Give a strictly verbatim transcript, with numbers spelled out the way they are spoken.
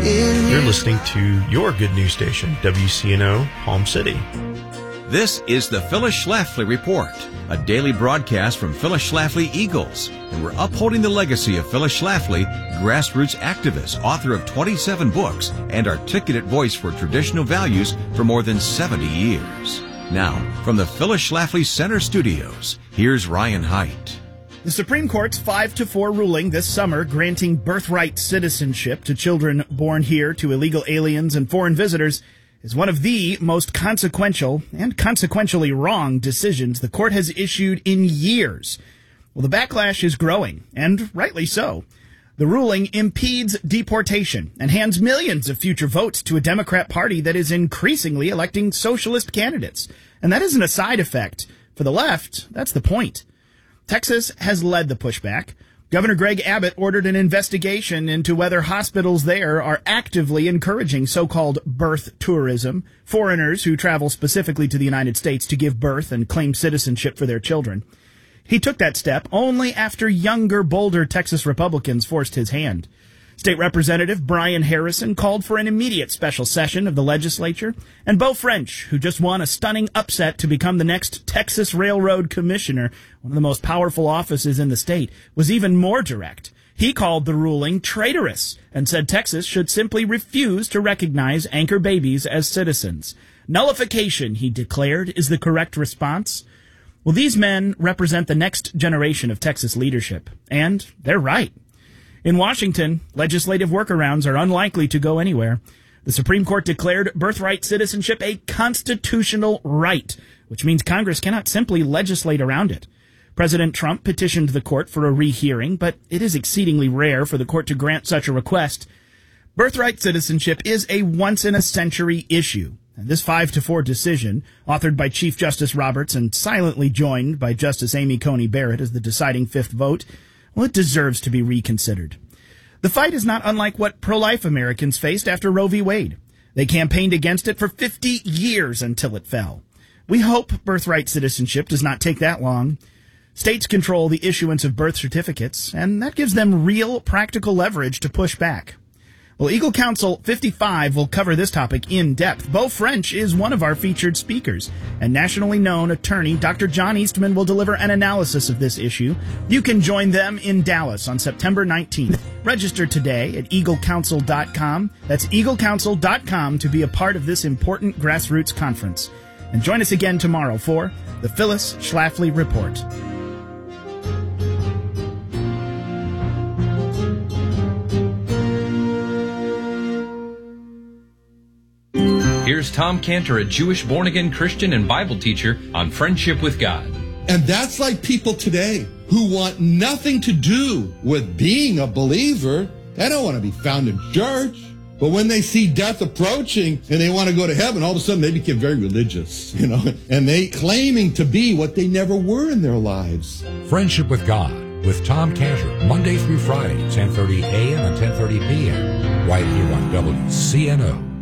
You're listening to your good news station, W C N O, Palm City. This is the Phyllis Schlafly Report, a daily broadcast from Phyllis Schlafly Eagles. And we're upholding the legacy of Phyllis Schlafly, grassroots activist, author of twenty-seven books, and articulate voice for traditional values for more than seventy years. Now, from the Phyllis Schlafly Center Studios, here's Ryan Haidt. The Supreme Court's five to four ruling this summer granting birthright citizenship to children born here to illegal aliens and foreign visitors is one of the most consequential and consequentially wrong decisions the court has issued in years. Well, the backlash is growing, and rightly so. The ruling impedes deportation and hands millions of future votes to a Democrat Party that is increasingly electing socialist candidates. And that isn't a side effect. For the left, that's the point. Texas has led the pushback. Governor Greg Abbott ordered an investigation into whether hospitals there are actively encouraging so-called birth tourism, foreigners who travel specifically to the United States to give birth and claim citizenship for their children. He took that step only after younger, bolder Texas Republicans forced his hand. State Representative Brian Harrison called for an immediate special session of the legislature, and Beau French, who just won a stunning upset to become the next Texas Railroad Commissioner, one of the most powerful offices in the state, was even more direct. He called the ruling traitorous and said Texas should simply refuse to recognize anchor babies as citizens. Nullification, he declared, is the correct response. Well, these men represent the next generation of Texas leadership, and they're right. In Washington, legislative workarounds are unlikely to go anywhere. The Supreme Court declared birthright citizenship a constitutional right, which means Congress cannot simply legislate around it. President Trump petitioned the court for a rehearing, but it is exceedingly rare for the court to grant such a request. Birthright citizenship is a once-in-a-century issue. And this five to four decision, authored by Chief Justice Roberts and silently joined by Justice Amy Coney Barrett as the deciding fifth vote, well, it deserves to be reconsidered. The fight is not unlike what pro-life Americans faced after Roe v. Wade. They campaigned against it for fifty years until it fell. We hope birthright citizenship does not take that long. States control the issuance of birth certificates, and that gives them real practical leverage to push back. Well, Eagle Council fifty-five will cover this topic in depth. Beau French is one of our featured speakers, and nationally known attorney Doctor John Eastman will deliver an analysis of this issue. You can join them in Dallas on September nineteenth. Register today at eagle council dot com. That's eagle council dot com to be a part of this important grassroots conference. And join us again tomorrow for the Phyllis Schlafly Report. Here's Tom Cantor, a Jewish born-again Christian and Bible teacher on Friendship with God. And that's like people today who want nothing to do with being a believer. They don't want to be found in church. But when they see death approaching and they want to go to heaven, all of a sudden they become very religious, you know, and they claiming to be what they never were in their lives. Friendship with God with Tom Cantor, Monday through Friday, ten thirty a.m. and ten thirty p.m. right here on W C N O.